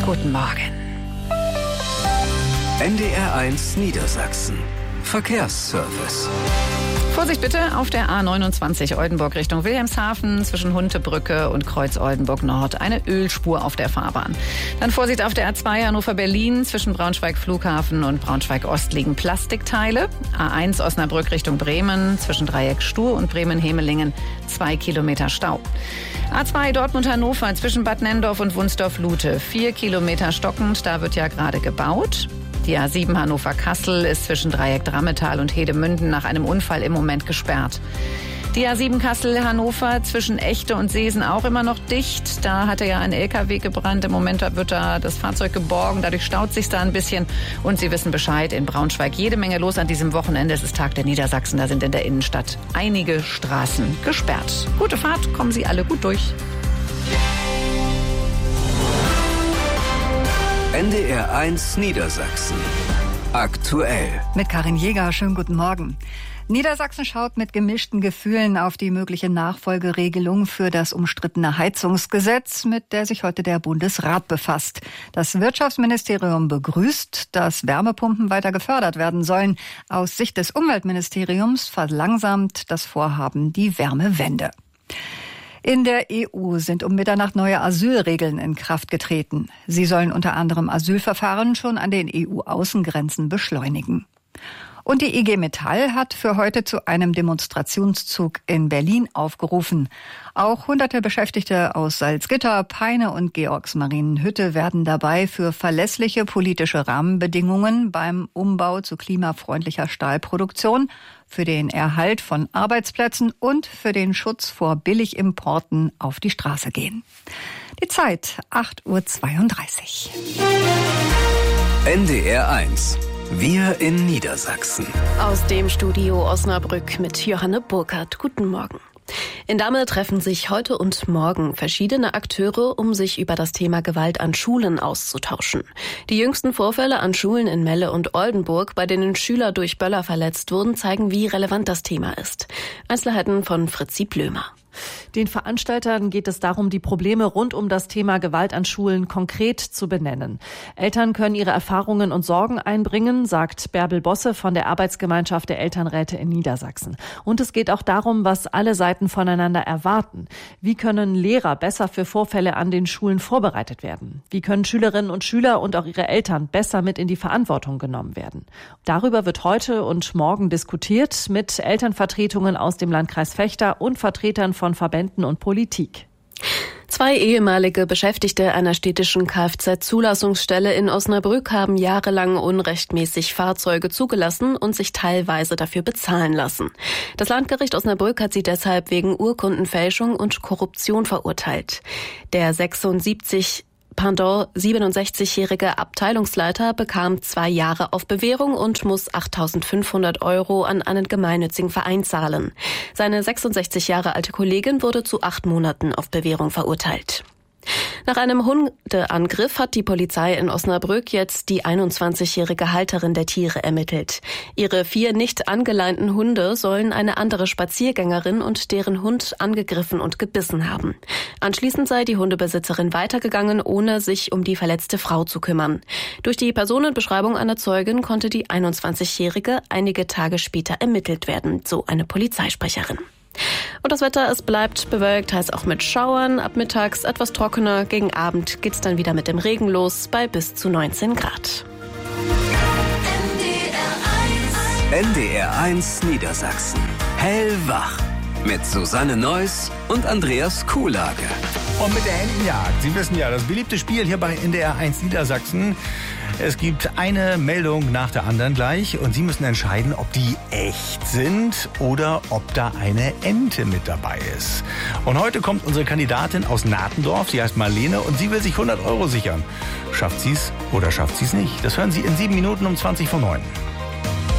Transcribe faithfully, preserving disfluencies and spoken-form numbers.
Guten Morgen. N D R eins Niedersachsen. Verkehrsservice. Vorsicht bitte auf der A neunundzwanzig Oldenburg Richtung Wilhelmshaven zwischen Huntebrücke und Kreuz Oldenburg Nord. Eine Ölspur auf der Fahrbahn. Dann Vorsicht auf der A zwei Hannover-Berlin zwischen Braunschweig Flughafen und Braunschweig Ost liegen Plastikteile. A eins Osnabrück Richtung Bremen zwischen Dreieck Stur und Bremen-Hemelingen zwei Kilometer Stau. A zwei Dortmund-Hannover zwischen Bad Nenndorf und Wunsdorf-Lute vier Kilometer stockend. Da wird ja gerade gebaut. Die A sieben Hannover-Kassel ist zwischen Dreieck Drammetal und Hedemünden nach einem Unfall im Moment gesperrt. Die A sieben Kassel-Hannover zwischen Echte und Seesen auch immer noch dicht. Da hatte ja ein L K W gebrannt. Im Moment wird da das Fahrzeug geborgen. Dadurch staut sich da ein bisschen. Und Sie wissen Bescheid, in Braunschweig jede Menge los an diesem Wochenende. Es ist Tag der Niedersachsen. Da sind in der Innenstadt einige Straßen gesperrt. Gute Fahrt, kommen Sie alle gut durch. N D R eins Niedersachsen. Aktuell. Mit Karin Jäger, schönen guten Morgen. Niedersachsen schaut mit gemischten Gefühlen auf die mögliche Nachfolgeregelung für das umstrittene Heizungsgesetz, mit der sich heute der Bundesrat befasst. Das Wirtschaftsministerium begrüßt, dass Wärmepumpen weiter gefördert werden sollen. Aus Sicht des Umweltministeriums verlangsamt das Vorhaben die Wärmewende. In der E U sind um Mitternacht neue Asylregeln in Kraft getreten. Sie sollen unter anderem Asylverfahren schon an den E U-Außengrenzen beschleunigen. Und die I G Metall hat für heute zu einem Demonstrationszug in Berlin aufgerufen. Auch hunderte Beschäftigte aus Salzgitter, Peine und Georgsmarienhütte werden dabei für verlässliche politische Rahmenbedingungen beim Umbau zu klimafreundlicher Stahlproduktion, für den Erhalt von Arbeitsplätzen und für den Schutz vor Billigimporten auf die Straße gehen. Die Zeit acht Uhr zweiunddreißig. N D R eins. Wir in Niedersachsen. Aus dem Studio Osnabrück mit Johanne Burkhardt. Guten Morgen. In Damme treffen sich heute und morgen verschiedene Akteure, um sich über das Thema Gewalt an Schulen auszutauschen. Die jüngsten Vorfälle an Schulen in Melle und Oldenburg, bei denen Schüler durch Böller verletzt wurden, zeigen, wie relevant das Thema ist. Einzelheiten von Fritzi Blömer. Den Veranstaltern geht es darum, die Probleme rund um das Thema Gewalt an Schulen konkret zu benennen. Eltern können ihre Erfahrungen und Sorgen einbringen, sagt Bärbel Bosse von der Arbeitsgemeinschaft der Elternräte in Niedersachsen. Und es geht auch darum, was alle Seiten voneinander erwarten. Wie können Lehrer besser für Vorfälle an den Schulen vorbereitet werden? Wie können Schülerinnen und Schüler und auch ihre Eltern besser mit in die Verantwortung genommen werden? Darüber wird heute und morgen diskutiert mit Elternvertretungen aus dem Landkreis Vechta und Vertretern von von Verbänden und Politik. Zwei ehemalige Beschäftigte einer städtischen Kfz-Zulassungsstelle in Osnabrück haben jahrelang unrechtmäßig Fahrzeuge zugelassen und sich teilweise dafür bezahlen lassen. Das Landgericht Osnabrück hat sie deshalb wegen Urkundenfälschung und Korruption verurteilt. Der sechsundsiebzig Pardon, siebenundsechzigjährige Abteilungsleiter bekam zwei Jahre auf Bewährung und muss achttausendfünfhundert Euro an einen gemeinnützigen Verein zahlen. Seine sechsundsechzig Jahre alte Kollegin wurde zu acht Monaten auf Bewährung verurteilt. Nach einem Hundeangriff hat die Polizei in Osnabrück jetzt die einundzwanzigjährige Halterin der Tiere ermittelt. Ihre vier nicht angeleinten Hunde sollen eine andere Spaziergängerin und deren Hund angegriffen und gebissen haben. Anschließend sei die Hundebesitzerin weitergegangen, ohne sich um die verletzte Frau zu kümmern. Durch die Personenbeschreibung einer Zeugin konnte die einundzwanzigjährige einige Tage später ermittelt werden, so eine Polizeisprecherin. Und das Wetter, es bleibt bewölkt, heißt auch mit Schauern. Ab mittags etwas trockener. Gegen Abend geht's dann wieder mit dem Regen los bei bis zu neunzehn Grad. N D R eins Niedersachsen. Hellwach. Mit Susanne Neuss und Andreas Kuhlage. Und mit der Entenjagd. Sie wissen ja, das beliebte Spiel hier bei N D R eins Niedersachsen. Es gibt eine Meldung nach der anderen gleich und Sie müssen entscheiden, ob die echt sind oder ob da eine Ente mit dabei ist. Und heute kommt unsere Kandidatin aus Nahtendorf, sie heißt Marlene und sie will sich hundert Euro sichern. Schafft sie es oder schafft sie es nicht? Das hören Sie in sieben Minuten um zwanzig vor neun.